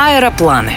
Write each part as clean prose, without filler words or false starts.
Аэропланы.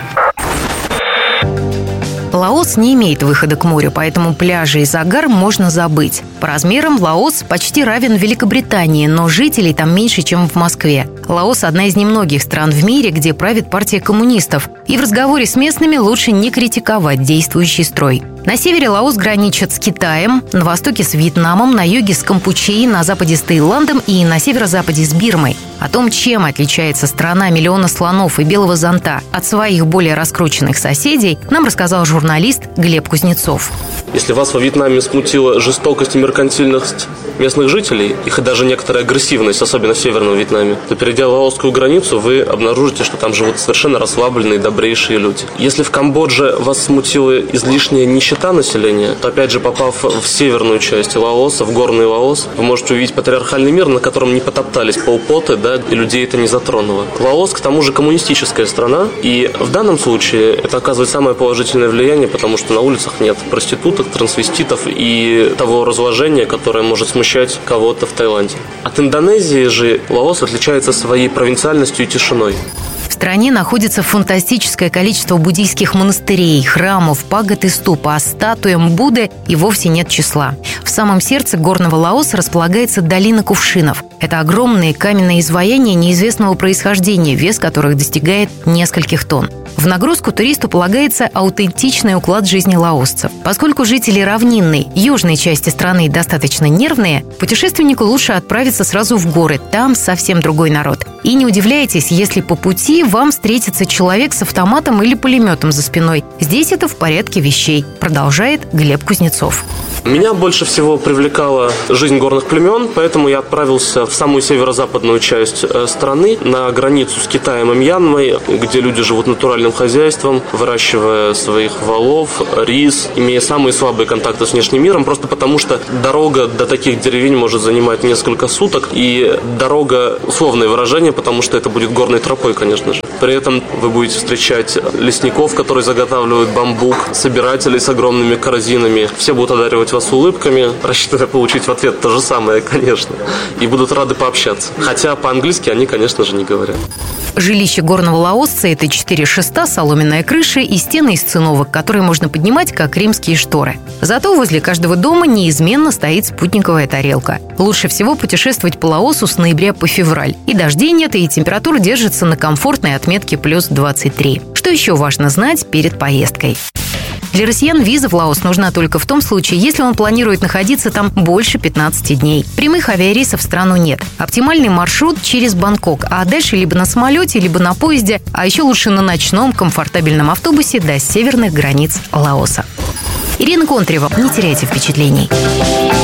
Лаос не имеет выхода к морю, поэтому пляжи и загар можно забыть. По размерам Лаос почти равен Великобритании, но жителей там меньше, чем в Москве. Лаос – одна из немногих стран в мире, где правит партия коммунистов. И в разговоре с местными лучше не критиковать действующий строй. На севере Лаос граничит с Китаем, на востоке с Вьетнамом, на юге с Кампучией, на западе с Таиландом и на северо-западе с Бирмой. О том, чем отличается страна миллиона слонов и белого зонта от своих более раскрученных соседей, нам рассказал журналист Глеб Кузнецов. Если вас во Вьетнаме смутила жестокость и меркантильность местных жителей, их и даже некоторая агрессивность, особенно в Северном Вьетнаме, то, перейдя лаосскую границу, вы обнаружите, что там живут совершенно расслабленные, добрейшие люди. Если в Камбодже вас смутила излишняя нищета населения, то, опять же, попав в северную часть Лаоса, в горный Лаос, вы можете увидеть патриархальный мир, на котором не потоптались полпоты, и людей это не затронуло. Лаос, к тому же, коммунистическая страна, и в данном случае это оказывает самое положительное влияние, потому что на улицах нет проституток, трансвеститов и того разложения, которое может смущать кого-то в Таиланде. От Индонезии же Лаос отличается своей провинциальностью и тишиной. В стране находится фантастическое количество буддийских монастырей, храмов, пагод и ступ, а статуям Будды и вовсе нет числа. В самом сердце горного Лаоса располагается долина кувшинов. Это огромные каменные изваяния неизвестного происхождения, вес которых достигает нескольких тонн. В нагрузку туристу полагается аутентичный уклад жизни лаосцев. Поскольку жители равнинной, южной части страны достаточно нервные, путешественнику лучше отправиться сразу в горы, там совсем другой народ. И не удивляйтесь, если по пути вам встретится человек с автоматом или пулеметом за спиной. Здесь это в порядке вещей, продолжает Глеб Кузнецов. Меня больше всего привлекала жизнь горных племен, поэтому я отправился в самую северо-западную часть страны, на границу с Китаем и Мьянмой, где люди живут натуральным хозяйством, выращивая своих волов, рис, имея самые слабые контакты с внешним миром, просто потому что дорога до таких деревень может занимать несколько суток, и дорога – условное выражение, потому что это будет горной тропой, конечно же. При этом вы будете встречать лесников, которые заготавливают бамбук, собирателей с огромными корзинами. Все будут одаривать вас улыбками, рассчитывая получить в ответ то же самое, конечно, и будут рады пообщаться. Хотя по-английски они, конечно же, не говорят. Жилище горного лаосца – это 4 шеста, соломенная крыша и стены из циновок, которые можно поднимать, как римские шторы. Зато возле каждого дома неизменно стоит спутниковая тарелка. Лучше всего путешествовать по Лаосу с ноября по февраль. И дождей нет, и температура держится на комфортной отметке плюс 23. Что еще важно знать перед поездкой? Для россиян виза в Лаос нужна только в том случае, если он планирует находиться там больше 15 дней. Прямых авиарейсов в страну нет. Оптимальный маршрут через Бангкок, а дальше либо на самолете, либо на поезде, а еще лучше на ночном комфортабельном автобусе до северных границ Лаоса. Ирина Контрева. Не теряйте впечатлений.